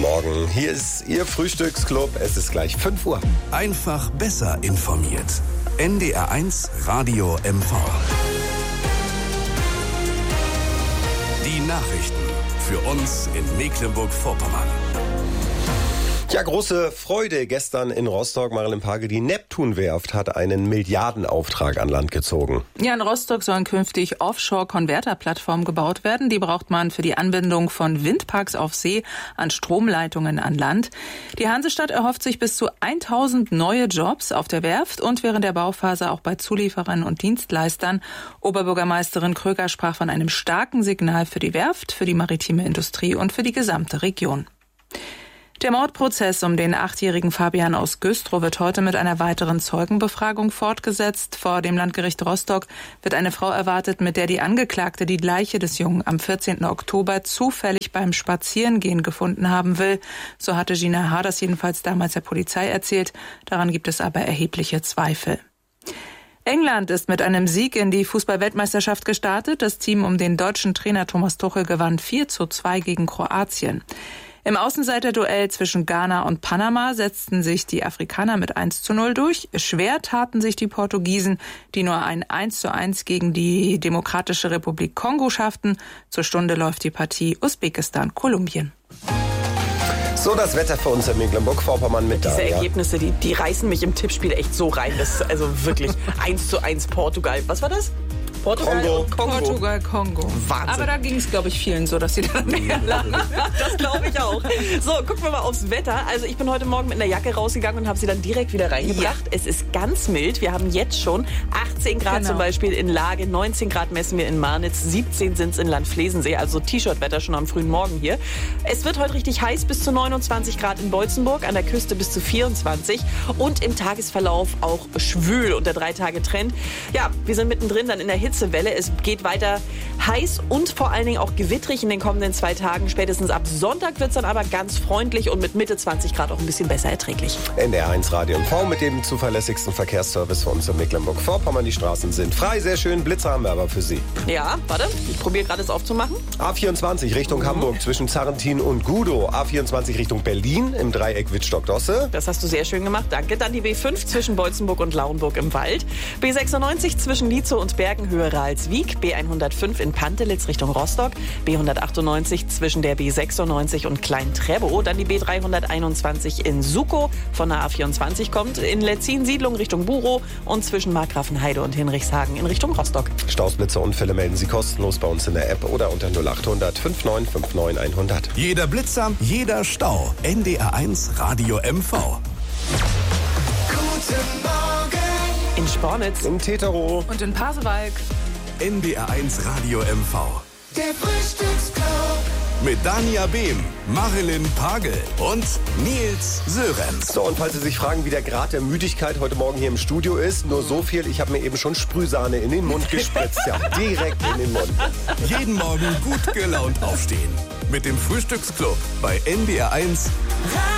Morgen. Hier ist Ihr Frühstücksclub. Es ist gleich 5 Uhr. Einfach besser informiert. NDR1 Radio MV. Die Nachrichten für uns in Mecklenburg-Vorpommern. Ja, große Freude gestern in Rostock. Marilyn Pagel, die Neptunwerft hat einen Milliardenauftrag an Land gezogen. Ja, in Rostock sollen künftig Offshore-Konverterplattformen gebaut werden. Die braucht man für die Anbindung von Windparks auf See an Stromleitungen an Land. Die Hansestadt erhofft sich bis zu 1000 neue Jobs auf der Werft und während der Bauphase auch bei Zulieferern und Dienstleistern. Oberbürgermeisterin Kröger sprach von einem starken Signal für die Werft, für die maritime Industrie und für die gesamte Region. Der Mordprozess um den 8-jährigen Fabian aus Güstrow wird heute mit einer weiteren Zeugenbefragung fortgesetzt. Vor dem Landgericht Rostock wird eine Frau erwartet, mit der die Angeklagte die Leiche des Jungen am 14. Oktober zufällig beim Spazierengehen gefunden haben will. So hatte Gina H. das jedenfalls damals der Polizei erzählt. Daran gibt es aber erhebliche Zweifel. England ist mit einem Sieg in die Fußball-Weltmeisterschaft gestartet. Das Team um den deutschen Trainer Thomas Tuchel gewann 4:2 gegen Kroatien. Im Außenseiterduell zwischen Ghana und Panama setzten sich die Afrikaner mit 1:0 durch. Schwer taten sich die Portugiesen, die nur ein 1:1 gegen die Demokratische Republik Kongo schafften. Zur Stunde läuft die Partie Usbekistan-Kolumbien. So, das Wetter für uns in Mecklenburg-Vorpommern mit Diese Ergebnisse, die reißen mich im Tippspiel echt so rein. Das ist also wirklich 1:1 Portugal. Was war das? Portugal, Kongo. Wahnsinn. Aber da ging es, glaube ich, vielen so, dass sie dann mehr lachen. Das glaube ich auch. So, gucken wir mal aufs Wetter. Also ich bin heute Morgen mit einer Jacke rausgegangen und habe sie dann direkt wieder reingebracht. Ja. Es ist ganz mild. Wir haben jetzt schon 18 Grad zum Beispiel in Lage, 19 Grad messen wir in Marnitz, 17 sind es in Landflesensee, also T-Shirt-Wetter schon am frühen Morgen hier. Es wird heute richtig heiß, bis zu 29 Grad in Beutzenburg, an der Küste bis zu 24 und im Tagesverlauf auch schwül und der 3-Tage-Trend. Ja, wir sind mittendrin dann in der Hitzewelle. Es geht weiter heiß und vor allen Dingen auch gewittrig in den kommenden 2 Tagen. Spätestens ab Sonntag wird es dann aber ganz freundlich und mit Mitte 20 Grad auch ein bisschen besser erträglich. NDR1 Radio MV mit dem zuverlässigsten Verkehrsservice für uns in Mecklenburg-Vorpommern. Die Straßen sind frei, sehr schön. Blitzer haben wir aber für Sie. Ja, warte, ich probiere gerade es aufzumachen. A24 Richtung Hamburg zwischen Zarrentin und Gudow. A24 Richtung Berlin im Dreieck Wittstock-Dosse. Das hast du sehr schön gemacht, danke. Dann die B5 zwischen Beutzenburg und Lauenburg im Wald. B96 zwischen Lietzow und Bergenhöhe Ralswiek, B105 in Pantelitz Richtung Rostock, B198 zwischen der B96 und Klein-Trebow, dann die B321 in Sukow von der A24 kommt, in Letzin-Siedlung Richtung Burow und zwischen Markgrafenheide und Hinrichshagen in Richtung Rostock. Staus, Blitze, Unfälle melden Sie kostenlos bei uns in der App oder unter 0800 5959 100. Jeder Blitzer, jeder Stau. NDR1 Radio MV. Guten Morgen In Spornitz. In Teterow. Und in Pasewalk. NDR1 Radio MV. Der Frühstücksclub. Mit Dania Behm, Marilyn Pagel und Nils Sörenz. So, und falls Sie sich fragen, wie der Grad der Müdigkeit heute Morgen hier im Studio ist, nur so viel, ich habe mir eben schon Sprühsahne in den Mund gespritzt. Ja, direkt in den Mund. Jeden Morgen gut gelaunt aufstehen. Mit dem Frühstücksclub bei NDR1